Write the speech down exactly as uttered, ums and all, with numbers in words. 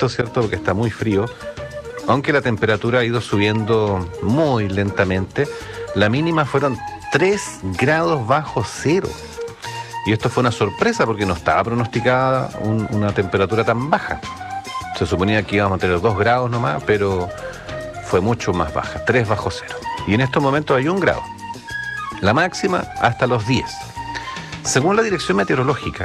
viento, ¿cierto? Porque está muy frío. Aunque la temperatura ha ido subiendo muy lentamente, la mínima fueron tres grados bajo cero. Y esto fue una sorpresa porque no estaba pronosticada un, una temperatura tan baja. Se suponía que íbamos a tener dos grados nomás, pero fue mucho más baja, tres bajo cero. Y en estos momentos hay un grado. La máxima hasta los diez. Según la Dirección Meteorológica,